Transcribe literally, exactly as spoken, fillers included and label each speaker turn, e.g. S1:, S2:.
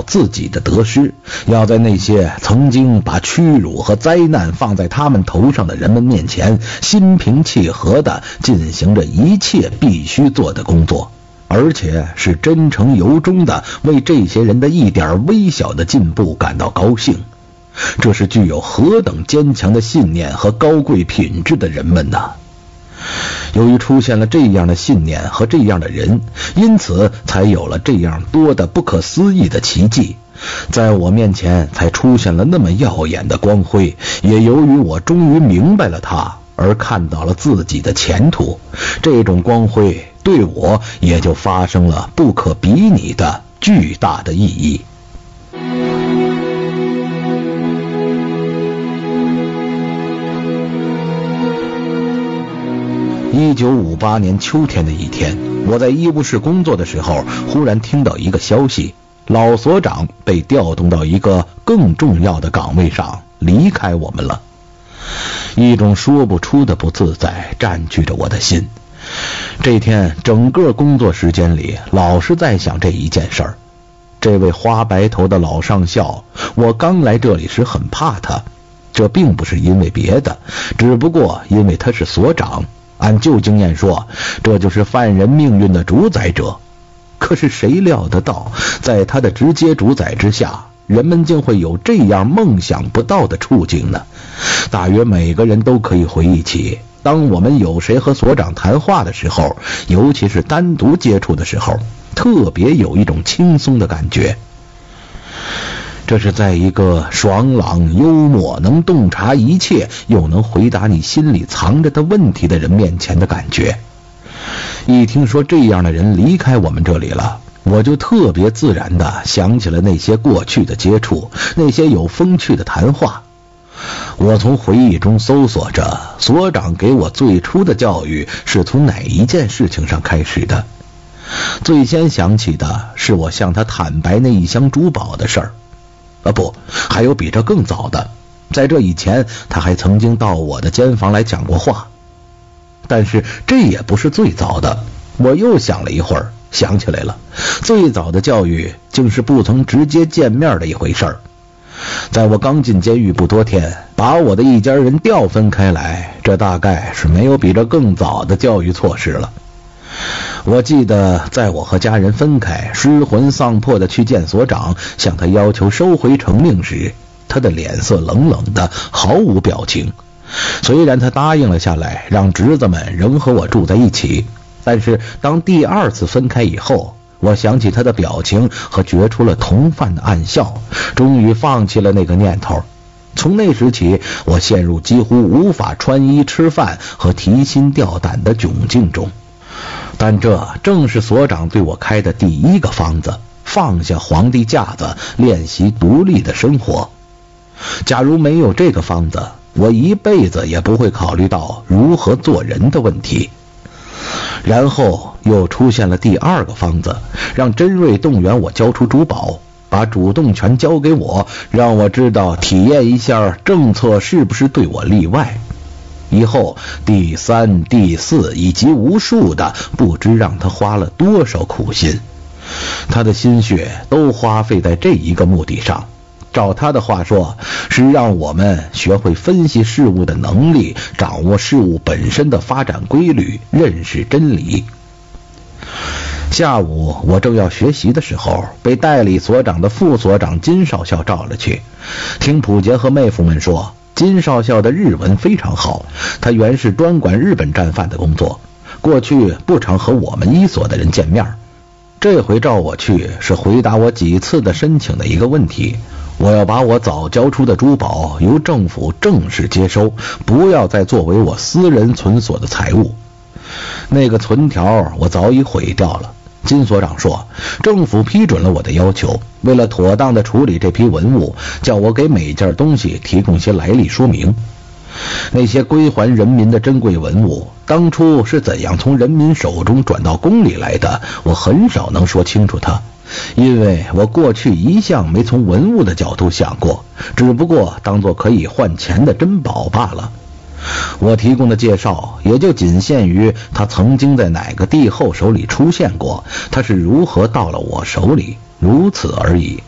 S1: 自己的得失，要在那些曾经把屈辱和灾难放在他们头上的人们面前，心平气和地进行着一切必须做的工作，而且是真诚由衷地为这些人的一点微小的进步感到高兴。这是具有何等坚强的信念和高贵品质的人们呐！由于出现了这样的信念和这样的人，因此才有了这样多的不可思议的奇迹，在我面前才出现了那么耀眼的光辉。也由于我终于明白了它，而看到了自己的前途，这种光辉对我也就发生了不可比拟的巨大的意义。一九五八年秋天的一天，我在医务室工作的时候，忽然听到一个消息，老所长被调动到一个更重要的岗位上，离开我们了。一种说不出的不自在占据着我的心。这天整个工作时间里，老是在想这一件事儿。这位花白头的老上校，我刚来这里时很怕他，这并不是因为别的，只不过因为他是所长。按旧经验说，这就是犯人命运的主宰者。可是谁料得到，在他的直接主宰之下，人们竟会有这样梦想不到的处境呢？大约每个人都可以回忆起，当我们有谁和所长谈话的时候，尤其是单独接触的时候，特别有一种轻松的感觉。这是在一个爽朗、幽默、能洞察一切，又能回答你心里藏着的问题的人面前的感觉。一听说这样的人离开我们这里了，我就特别自然地想起了那些过去的接触，那些有风趣的谈话。我从回忆中搜索着，所长给我最初的教育是从哪一件事情上开始的。最先想起的是我向他坦白那一箱珠宝的事儿。啊不，还有比这更早的。在这以前，他还曾经到我的间房来讲过话。但是这也不是最早的。我又想了一会儿，想起来了，最早的教育竟是不曾直接见面的一回事儿。在我刚进监狱不多天，把我的一家人调分开来，这大概是没有比这更早的教育措施了。我记得在我和家人分开，失魂丧魄地去见所长，向他要求收回成命时，他的脸色冷冷的，毫无表情。虽然他答应了下来，让侄子们仍和我住在一起，但是当第二次分开以后，我想起他的表情和觉出了同犯的暗笑，终于放弃了那个念头。从那时起，我陷入几乎无法穿衣吃饭和提心吊胆的窘境中。但这正是所长对我开的第一个方子，放下皇帝架子，练习独立的生活。假如没有这个方子，我一辈子也不会考虑到如何做人的问题。然后又出现了第二个方子，让甄瑞动员我交出珠宝，把主动权交给我，让我知道体验一下政策是不是对我例外。以后第三、第四以及无数的，不知让他花了多少苦心，他的心血都花费在这一个目的上。照他的话说，是让我们学会分析事物的能力，掌握事物本身的发展规律，认识真理。下午我正要学习的时候，被代理所长的副所长金少校召了去。听普杰和妹夫们说，金少校的日文非常好，他原是专管日本战犯的工作，过去不常和我们一所的人见面。这回召我去是回答我几次的申请的一个问题，我要把我早交出的珠宝由政府正式接收，不要再作为我私人存所的财物。那个存条我早已毁掉了。金所长说，政府批准了我的要求，为了妥当的处理这批文物，叫我给每件东西提供些来历说明。那些归还人民的珍贵文物，当初是怎样从人民手中转到宫里来的，我很少能说清楚它，因为我过去一向没从文物的角度想过，只不过当作可以换钱的珍宝罢了。我提供的介绍也就仅限于他曾经在哪个帝后手里出现过，他是如何到了我手里，如此而已。